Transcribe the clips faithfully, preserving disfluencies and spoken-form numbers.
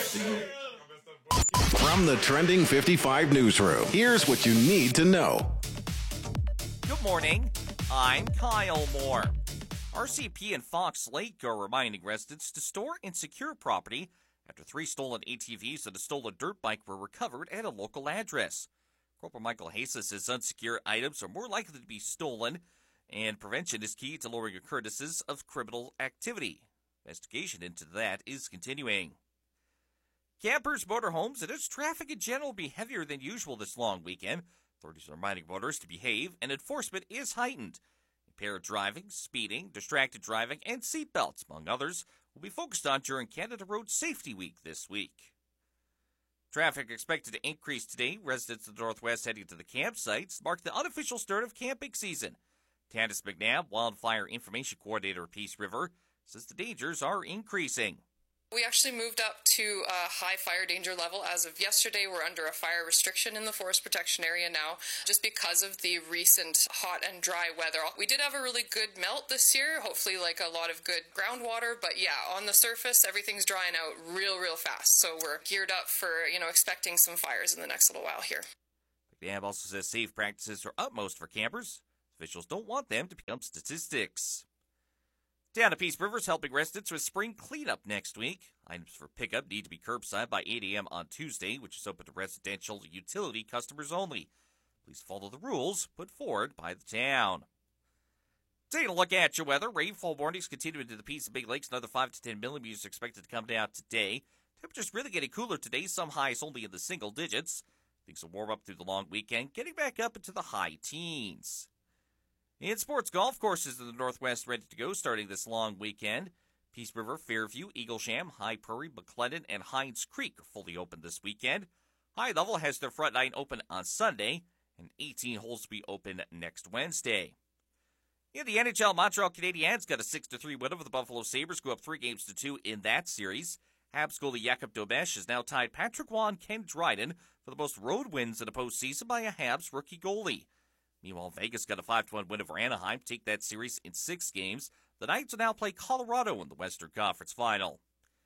From the Trending fifty-five newsroom, here's what you need to know. Good morning. I'm Kyle Moore. R C M P and Fox Lake are reminding residents to store and secure property after three stolen A T Vs and a stolen dirt bike were recovered at a local address. Corporal Michael Hayes says unsecure items are more likely to be stolen, and prevention is key to lowering occurrences of criminal activity. Investigation into that is continuing. Campers, motorhomes, and its traffic in general will be heavier than usual this long weekend. Authorities are reminding voters to behave, and enforcement is heightened. Impaired driving, speeding, distracted driving, and seatbelts, among others, will be focused on during Canada Road Safety Week this week. Traffic expected to increase today. Residents of the Northwest heading to the campsites mark the unofficial start of camping season. Tannis McNabb, Wildfire Information Coordinator of Peace River, says the dangers are increasing. We actually moved up to a high fire danger level. As of yesterday, we're under a fire restriction in the forest protection area now, just because of the recent hot and dry weather. We did have a really good melt this year, hopefully like a lot of good groundwater, but yeah, on the surface, everything's drying out real, real fast. So we're geared up for, you know, expecting some fires in the next little while here. McNabb also says safe practices are utmost for campers. Officials don't want them to become statistics. Down at Peace River's helping residents with spring cleanup next week. Items for pickup need to be curbside by eight a.m. on Tuesday, which is open to residential utility customers only. Please follow the rules put forward by the town. Taking a look at your weather, rainfall warnings continue into the Peace and Big Lakes. Another five to ten millimeters expected to come down today. Temperatures really getting cooler today, some highs only in the single digits. Things will warm up through the long weekend, getting back up into the high teens. In sports, golf courses in the Northwest ready to go starting this long weekend. Peace River, Fairview, Eaglesham, High Prairie, McLennan, and Hines Creek are fully open this weekend. High Level has their front nine open on Sunday, and eighteen holes to be open next Wednesday. In the N H L, Montreal Canadiens got a six to three win over the Buffalo Sabres, go up three games to two in that series. Habs goalie Jakub Dobesh has now tied Patrick Waugh and Ken Dryden for the most road wins in a postseason by a Habs rookie goalie. Meanwhile, Vegas got a five to one win over Anaheim to take that series in six games. The Knights will now play Colorado in the Western Conference Final.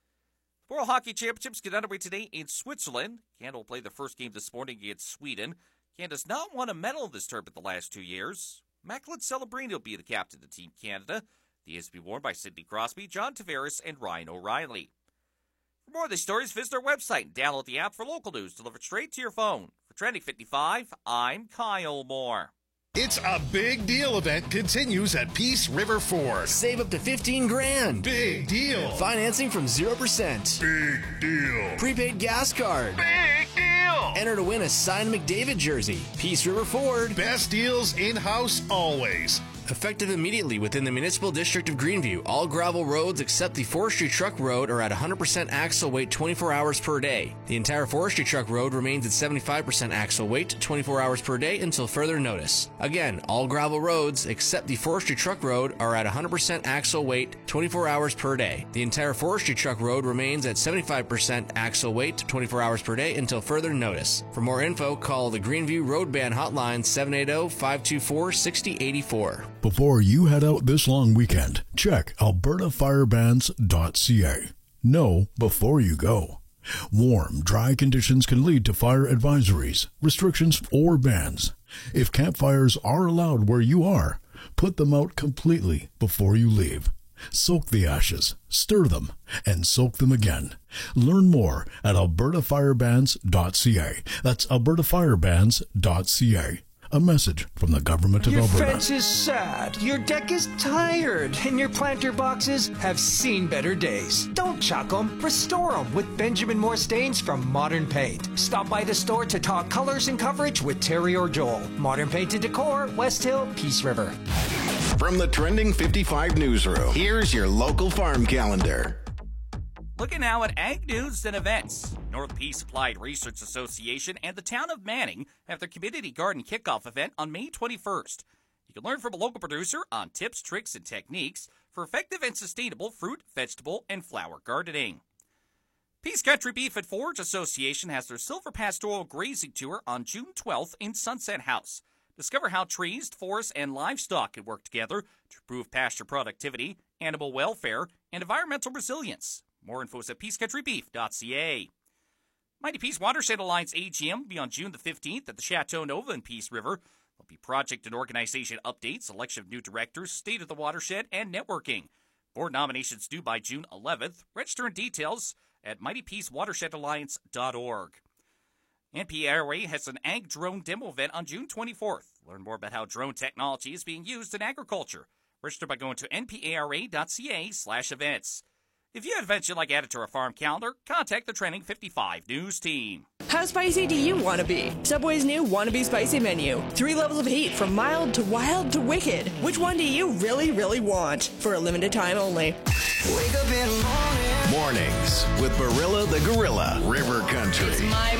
The World Hockey Championships get underway today in Switzerland. Canada will play their first game this morning against Sweden. Canada's not won a medal in this tournament the last two years. Macklin Celebrini will be the captain of Team Canada. The is to be worn by Sidney Crosby, John Tavares, and Ryan O'Reilly. For more of these stories, visit our website and download the app for local news delivered straight to your phone. For Trending fifty-five, I'm Kyle Moore. It's a big deal event continues at Peace River Ford. Save up to fifteen grand. Big deal. Financing from zero percent. Big deal. Prepaid gas card. Big deal. Enter to win a signed McDavid jersey. Peace River Ford. Best deals in-house always. Effective immediately within the Municipal District of Greenview, all gravel roads except the Forestry Truck Road are at one hundred percent axle weight twenty-four hours per day. The entire Forestry Truck Road remains at seventy-five percent axle weight twenty-four hours per day until further notice. Again, all gravel roads except the Forestry Truck Road are at one hundred percent axle weight twenty-four hours per day. The entire Forestry Truck Road remains at seventy-five percent axle weight twenty-four hours per day until further notice. For more info, call the Greenview Road Ban Hotline seven eight zero, five two four, six zero eight four. Before you head out this long weekend, check alberta fire bans dot c a. Know before you go. Warm, dry conditions can lead to fire advisories, restrictions, or bans. If campfires are allowed where you are, put them out completely before you leave. Soak the ashes, stir them, and soak them again. Learn more at alberta fire bans dot c a. That's alberta fire bans dot c a. A message from the Government of your Alberta. Your fence is sad, your deck is tired, and your planter boxes have seen better days. Don't chuck them, restore them with Benjamin Moore stains from Modern Paint. Stop by the store to talk colors and coverage with Terry or Joel. Modern Paint and Decor, West Hill, Peace River. From the Trending fifty-five newsroom, here's your local farm calendar. Looking now at ag news and events. North Peace Applied Research Association and the town of Manning have their community garden kickoff event on May twenty-first. You can learn from a local producer on tips, tricks, and techniques for effective and sustainable fruit, vegetable, and flower gardening. Peace Country Beef and Forage Association has their Silver Pastoral Grazing Tour on June twelfth in Sunset House. Discover how trees, forests, and livestock can work together to improve pasture productivity, animal welfare, and environmental resilience. More info is at peace country beef dot c a. Mighty Peace Watershed Alliance A G M will be on June the fifteenth at the Chateau Nova in Peace River. There'll be project and organization updates, election of new directors, state of the watershed, and networking. Board nominations due by June eleventh. Register and details at mighty peace watershed alliance dot org. N P A R A has an ag drone demo event on June twenty-fourth. Learn more about how drone technology is being used in agriculture. Register by going to n p a r a dot c a slash events. If you have events you'd like added to our farm calendar, contact the Trending fifty-five News team. How spicy do you want to be? Subway's new Wannabe Spicy menu. Three levels of heat, from mild to wild to wicked. Which one do you really, really want? For a limited time only. Wake up in the morning. Mornings with Barilla the Gorilla, River Country. My